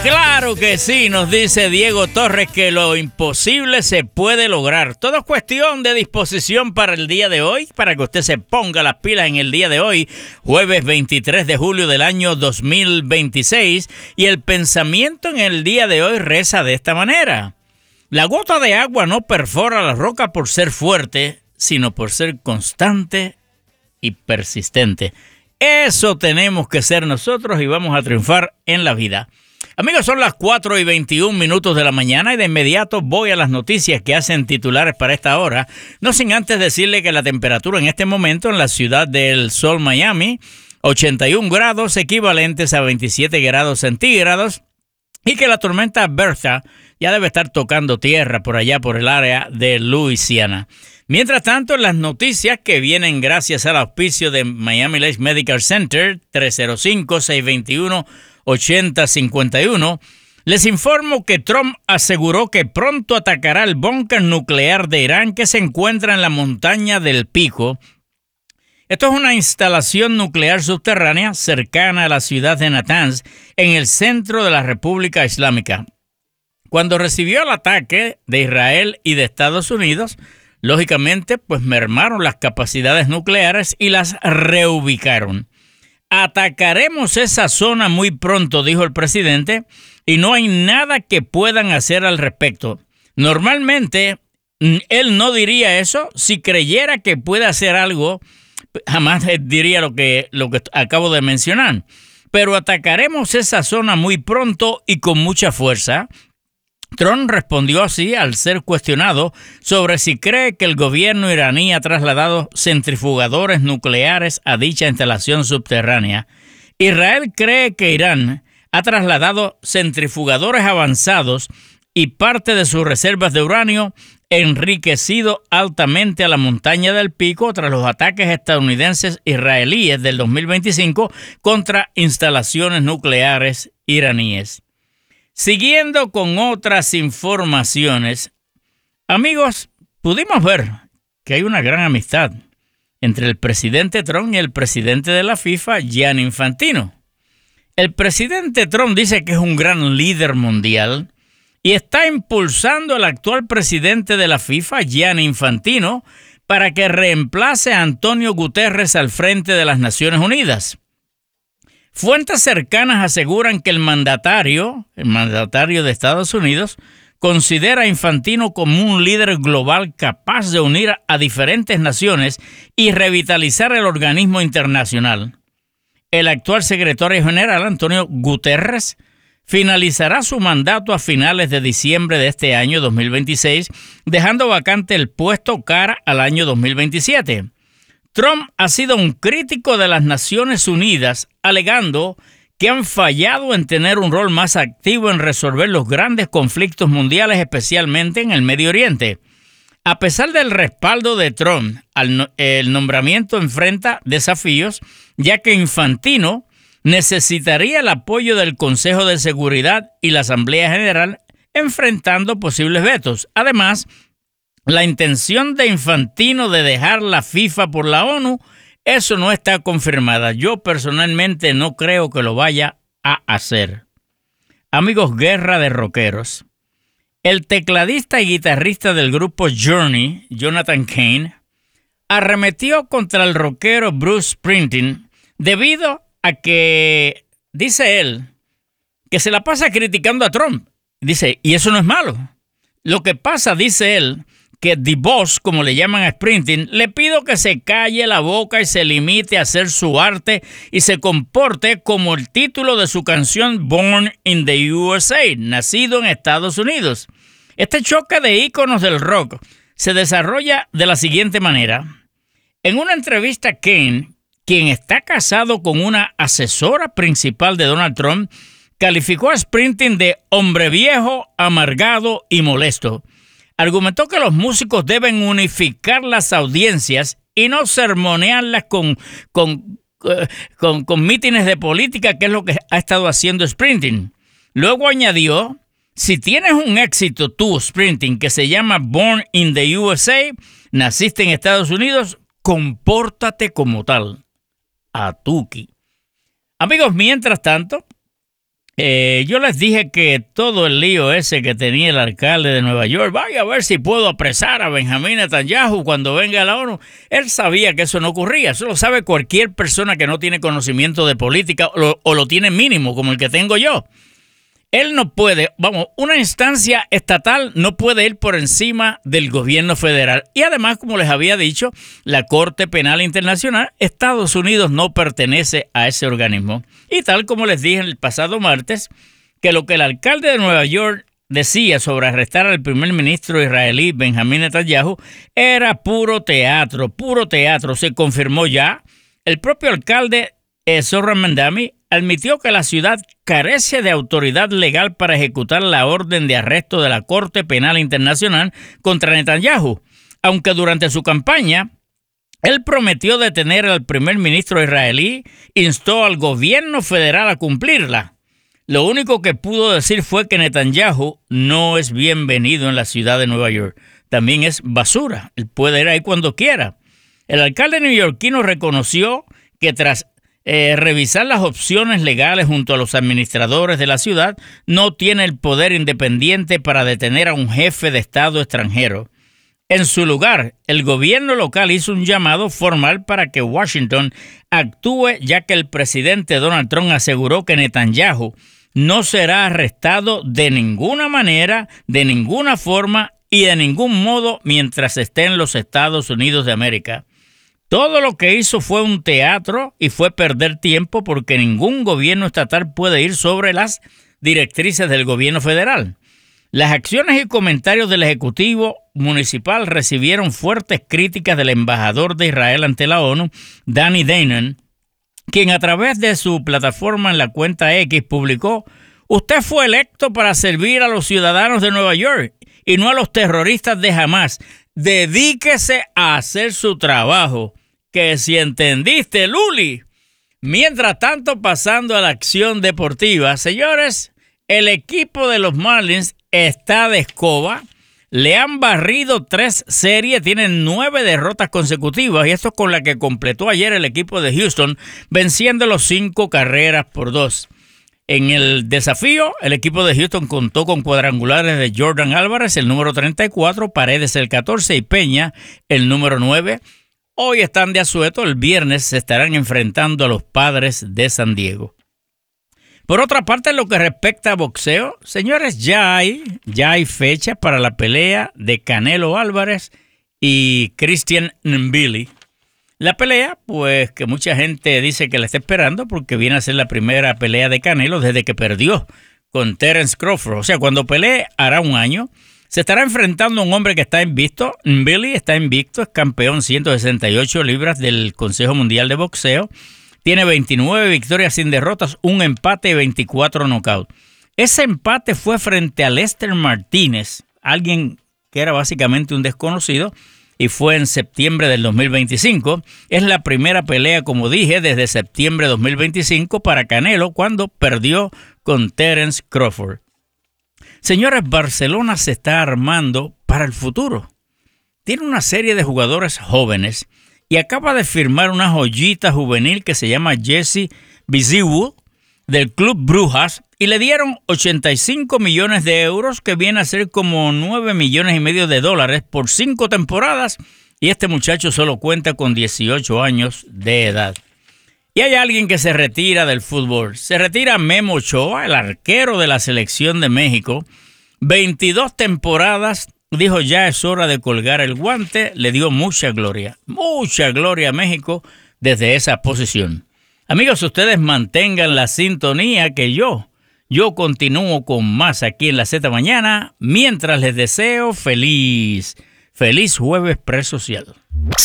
Claro que sí, nos dice Diego Torres que lo imposible se puede lograr. Todo es cuestión de disposición para el día de hoy, para que usted se ponga las pilas en el día de hoy, jueves 23 de julio del año 2026. Y el pensamiento en el día de hoy reza de esta manera: la gota de agua no perfora la roca por ser fuerte, sino por ser constante y persistente. Eso tenemos que ser nosotros y vamos a triunfar en la vida. Amigos, son las 4:21 de la mañana y de inmediato voy a las noticias que hacen titulares para esta hora. No sin antes decirle que la temperatura en este momento en la ciudad del Sol, Miami, 81 grados equivalentes a 27 grados centígrados, y que la tormenta Bertha ya debe estar tocando tierra por allá por el área de Luisiana. Mientras tanto, las noticias que vienen gracias al auspicio de Miami Lakes Medical Center, 305-621-8051, les informo que Trump aseguró que pronto atacará el búnker nuclear de Irán que se encuentra en la montaña del Pico. Esto es una instalación nuclear subterránea cercana a la ciudad de Natanz, en el centro de la República Islámica. Cuando recibió el ataque de Israel y de Estados Unidos, lógicamente, pues mermaron las capacidades nucleares y las reubicaron. Atacaremos esa zona muy pronto, dijo el presidente, y no hay nada que puedan hacer al respecto. Normalmente, él no diría eso. Si creyera que puede hacer algo, jamás diría lo que acabo de mencionar. Pero atacaremos esa zona muy pronto y con mucha fuerza. Trump respondió así al ser cuestionado sobre si cree que el gobierno iraní ha trasladado centrifugadores nucleares a dicha instalación subterránea. Israel cree que Irán ha trasladado centrifugadores avanzados y parte de sus reservas de uranio enriquecido altamente a la montaña del Pico tras los ataques estadounidenses israelíes del 2025 contra instalaciones nucleares iraníes. Siguiendo con otras informaciones, amigos, pudimos ver que hay una gran amistad entre el presidente Trump y el presidente de la FIFA, Gianni Infantino. El presidente Trump dice que es un gran líder mundial y está impulsando al actual presidente de la FIFA, Gianni Infantino, para que reemplace a Antonio Guterres al frente de las Naciones Unidas. Fuentes cercanas aseguran que el mandatario de Estados Unidos, considera a Infantino como un líder global capaz de unir a diferentes naciones y revitalizar el organismo internacional. El actual secretario general, Antonio Guterres, finalizará su mandato a finales de diciembre de este año 2026, dejando vacante el puesto cara al año 2027. Trump ha sido un crítico de las Naciones Unidas, alegando que han fallado en tener un rol más activo en resolver los grandes conflictos mundiales, especialmente en el Medio Oriente. A pesar del respaldo de Trump, el nombramiento enfrenta desafíos, ya que Infantino necesitaría el apoyo del Consejo de Seguridad y la Asamblea General, enfrentando posibles vetos. Además, la intención de Infantino de dejar la FIFA por la ONU, eso no está confirmada. Yo personalmente no creo que lo vaya a hacer. Amigos, guerra de rockeros. El tecladista y guitarrista del grupo Journey, Jonathan Cain, arremetió contra el rockero Bruce Springsteen debido a que, dice él, que se la pasa criticando a Trump. Dice, y eso no es malo. Lo que pasa, dice él, que The Boss, como le llaman a Springsteen, le pido que se calle la boca y se limite a hacer su arte y se comporte como el título de su canción Born in the USA, nacido en Estados Unidos. Este choque de íconos del rock se desarrolla de la siguiente manera. En una entrevista, Cain, quien está casado con una asesora principal de Donald Trump, calificó a Springsteen de hombre viejo, amargado y molesto. Argumentó que los músicos deben unificar las audiencias y no sermonearlas con mítines de política, que es lo que ha estado haciendo Springsteen. Luego añadió, si tienes un éxito tú, Springsteen, que se llama Born in the USA, naciste en Estados Unidos, compórtate como tal. Atuki. Amigos, mientras tanto, Yo les dije que todo el lío ese que tenía el alcalde de Nueva York, vaya a ver si puedo apresar a Benjamín Netanyahu cuando venga a la ONU. Él sabía que eso no ocurría. Eso lo sabe cualquier persona que no tiene conocimiento de política o lo tiene mínimo, como el que tengo yo. Él no puede, una instancia estatal no puede ir por encima del gobierno federal. Y además, como les había dicho, la Corte Penal Internacional, Estados Unidos no pertenece a ese organismo. Y tal como les dije el pasado martes, que lo que el alcalde de Nueva York decía sobre arrestar al primer ministro israelí Benjamín Netanyahu era puro teatro. Se confirmó ya. El propio alcalde Zohran Mamdani admitió que la ciudad carece de autoridad legal para ejecutar la orden de arresto de la Corte Penal Internacional contra Netanyahu, aunque durante su campaña él prometió detener al primer ministro israelí, instó al gobierno federal a cumplirla. Lo único que pudo decir fue que Netanyahu no es bienvenido en la ciudad de Nueva York. También es basura, él puede ir ahí cuando quiera. El alcalde neoyorquino reconoció que tras revisar las opciones legales junto a los administradores de la ciudad, no tiene el poder independiente para detener a un jefe de Estado extranjero. En su lugar, el gobierno local hizo un llamado formal para que Washington actúe, ya que el presidente Donald Trump aseguró que Netanyahu no será arrestado de ninguna manera, de ninguna forma y de ningún modo mientras esté en los Estados Unidos de América. Todo lo que hizo fue un teatro y fue perder tiempo porque ningún gobierno estatal puede ir sobre las directrices del gobierno federal. Las acciones y comentarios del Ejecutivo Municipal recibieron fuertes críticas del embajador de Israel ante la ONU, Danny Danon, quien a través de su plataforma en la cuenta X publicó: «Usted fue electo para servir a los ciudadanos de Nueva York y no a los terroristas de Hamás. Dedíquese a hacer su trabajo». Que si entendiste, Luli. Mientras tanto, pasando a la acción deportiva, señores, el equipo de los Marlins está de escoba. Le han barrido 3 series, tienen 9 derrotas consecutivas, y esto es con la que completó ayer el equipo de Houston, venciéndolo 5 carreras por 2. En el desafío, el equipo de Houston contó con cuadrangulares de Jordan Álvarez, el número 34, Paredes, el 14, y Peña, el número 9. Hoy están de asueto, el viernes se estarán enfrentando a los Padres de San Diego. Por otra parte, en lo que respecta a boxeo, señores, ya hay fecha para la pelea de Canelo Álvarez y Christian Mbili. La pelea, pues que mucha gente dice que la está esperando porque viene a ser la primera pelea de Canelo desde que perdió con Terence Crawford. O sea, cuando pelee hará un año. Se estará enfrentando a un hombre que está invicto. Mbili está invicto, es campeón 168 libras del Consejo Mundial de Boxeo. Tiene 29 victorias sin derrotas, un empate y 24 knockouts. Ese empate fue frente a Lester Martínez, alguien que era básicamente un desconocido, y fue en septiembre del 2025. Es la primera pelea, como dije, desde septiembre de 2025 para Canelo, cuando perdió con Terence Crawford. Señores, Barcelona se está armando para el futuro. Tiene una serie de jugadores jóvenes y acaba de firmar una joyita juvenil que se llama Jesse Biziwu del Club Brujas y le dieron 85 millones de euros, que viene a ser como 9 millones y medio de dólares por 5 temporadas, y este muchacho solo cuenta con 18 años de edad. Y hay alguien que se retira del fútbol. Se retira Memo Ochoa, el arquero de la selección de México. 22 temporadas, dijo ya es hora de colgar el guante. Le dio mucha gloria a México desde esa posición. Amigos, ustedes mantengan la sintonía que yo continúo con más aquí en la Z Mañana, mientras les deseo feliz jueves presocial.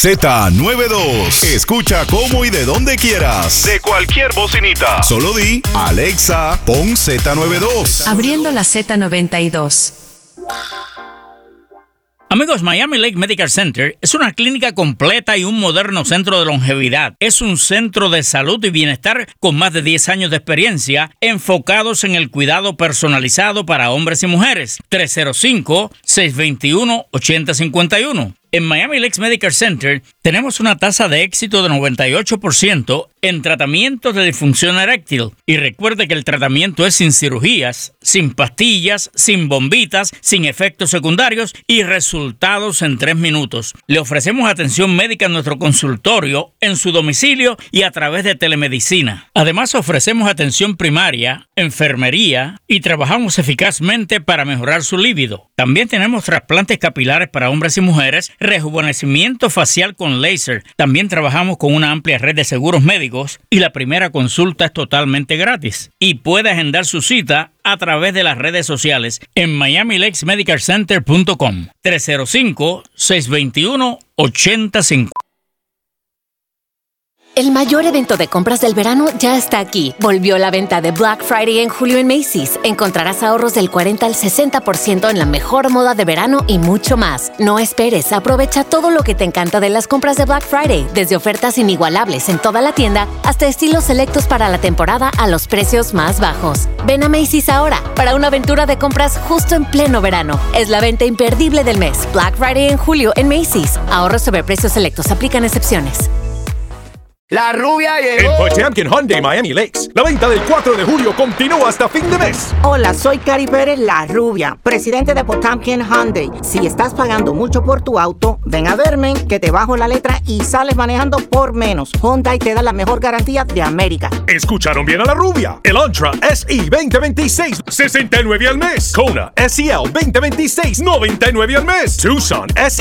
Z92. Escucha cómo y de donde quieras. De cualquier bocinita. Solo di, Alexa, pon Z92. Abriendo la Z92. Amigos, Miami Lake Medical Center es una clínica completa y un moderno centro de longevidad. Es un centro de salud y bienestar con más de 10 años de experiencia, enfocados en el cuidado personalizado para hombres y mujeres. 305-621-8051. En Miami Lakes Medical Center tenemos una tasa de éxito de 98% en tratamientos de disfunción eréctil. Y recuerde que el tratamiento es sin cirugías, sin pastillas, sin bombitas, sin efectos secundarios y resultados en 3 minutos. Le ofrecemos atención médica en nuestro consultorio, en su domicilio y a través de telemedicina. Además, ofrecemos atención primaria, enfermería y trabajamos eficazmente para mejorar su líbido. También tenemos trasplantes capilares para hombres y mujeres, rejuvenecimiento facial con láser. También trabajamos con una amplia red de seguros médicos y la primera consulta es totalmente gratis. Y puede agendar su cita a través de las redes sociales en miamilakesmedicalcenter.com 305-621-8050. El mayor evento de compras del verano ya está aquí. Volvió la venta de Black Friday en julio en Macy's. Encontrarás ahorros del 40 al 60% en la mejor moda de verano y mucho más. No esperes, aprovecha todo lo que te encanta de las compras de Black Friday, desde ofertas inigualables en toda la tienda hasta estilos selectos para la temporada a los precios más bajos. Ven a Macy's ahora para una aventura de compras justo en pleno verano. Es la venta imperdible del mes. Black Friday en julio en Macy's. Ahorros sobre precios selectos. Aplican excepciones. La rubia llegó. En Potemkin Hyundai Miami Lakes, la venta del 4 de julio continúa hasta fin de mes. Hola, soy Cari Pérez, la rubia, presidente de Potemkin Hyundai. Si estás pagando mucho por tu auto, ven a verme, que te bajo la letra y sales manejando por menos. Hyundai te da la mejor garantía de América. Escucharon bien a la rubia. El Antra SE 2026, $69 al mes. Kona SEL 2026, $99 al mes. Tucson SE